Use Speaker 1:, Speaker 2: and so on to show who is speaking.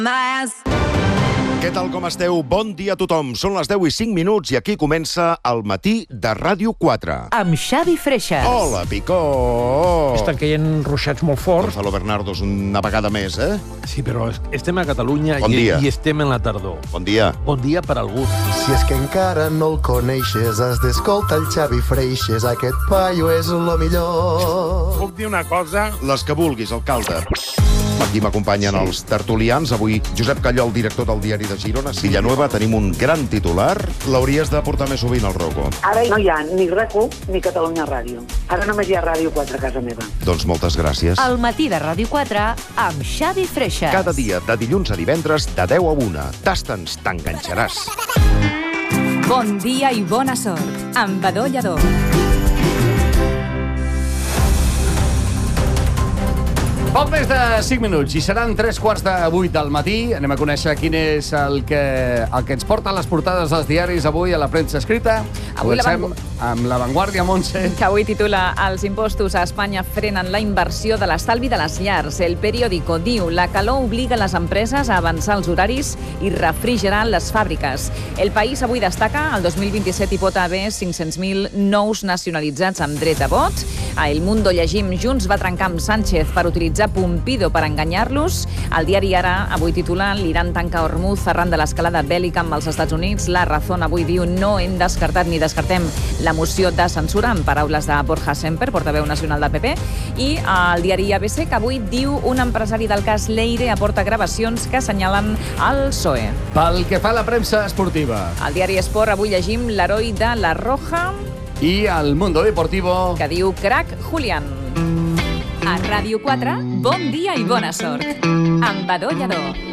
Speaker 1: Què tal, com esteu? Bon dia a tothom. Són les 10:05 i aquí comença el matí de Ràdio 4.
Speaker 2: Amb Xavi Freixas.
Speaker 1: Hola, Picó!
Speaker 3: Estan caient ruixats molt forts.
Speaker 1: Gonzalo Bernardos, una vegada més, eh?
Speaker 3: Sí, però estem a Catalunya
Speaker 1: Bon dia.
Speaker 3: i estem en la tardor.
Speaker 1: Bon dia.
Speaker 3: Bon dia per algú.
Speaker 4: Si és que encara no el coneixes, has d'escoltar el Xavi Freixas. Aquest paio és lo millor.
Speaker 5: Puc dir una cosa?
Speaker 1: Les que vulguis, alcalde. Aquí m'acompanyen els tertulians. Avui, Josep Calló, el director del diari de Girona. Silla Nueva, tenim un gran titular. L'hauries de portar més sovint, al Rocco.
Speaker 6: Ara no hi ha ni RAC1 ni Catalunya Ràdio. Ara només hi ha Ràdio 4 a casa meva.
Speaker 1: Doncs moltes gràcies.
Speaker 2: El matí de Ràdio 4 amb Xavi Freixas.
Speaker 1: Cada dia, de dilluns a divendres, de 10 a 1. Tasta'ns, t'enganxaràs.
Speaker 7: Bon dia i bona sort, amb Badó Lledó.
Speaker 8: Poc més de 5 minuts i seran 3:15 del matí. Anem a conèixer quin és el que ens porten les portades dels diaris avui a la premsa escrita.
Speaker 7: Avui
Speaker 8: Comencem amb La Vanguardia, Montse.
Speaker 7: Que avui titula Els impostos a Espanya frenen la inversió de l'estalvi de les llars. El periòdico diu la calor obliga les empreses a avançar els horaris i refrigerar les fàbriques. El País avui destaca el 2027 hi pot haver 500.000 nous nacionalitzats amb dret a vot. A El Mundo llegim Junts va trencar amb Sánchez per utilitzar Pumpido per enganyar-los. El diari Ara avui titula l'Iran tanca Hormuz arran de l'escalada bèl·lica amb els Estats Units. La Razón avui diu no hem descartat ni descartem la moció de censura, en paraules de Borja Semper, portaveu nacional del PP. I el diari ABC, que avui diu un empresari del cas Leire aporta gravacions que assenyalen el PSOE.
Speaker 8: Pel que fa a la premsa esportiva.
Speaker 7: Al diari Esport avui llegim l'heroi de la Roja,
Speaker 8: I al Mundo Deportivo.
Speaker 7: que diu crac Julián. A Ràdio 4, bon dia i bona sort, amb Badó Lledó.